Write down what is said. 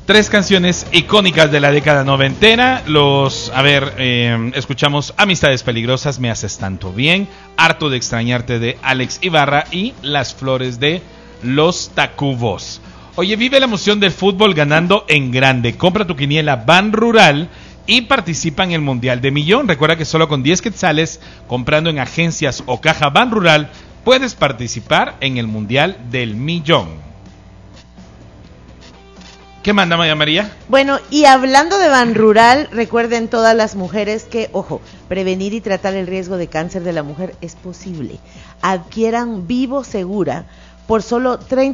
Tres canciones icónicas de la década noventera. Escuchamos Amistades Peligrosas, Me Haces Tanto Bien, Harto de Extrañarte de Alex Ibarra y Las Flores de Los Tacubos. Oye, vive la emoción del fútbol ganando en grande. Compra tu quiniela Ban Rural y participa en el Mundial de Millón. Recuerda que solo con 10 quetzales, comprando en agencias o caja Ban Rural, puedes participar en el Mundial del Millón. ¿Qué manda, María? Bueno, y hablando de Ban Rural, recuerden todas las mujeres que, ojo, prevenir y tratar el riesgo de cáncer de la mujer es posible. Adquieran Vivo Segura por solo 30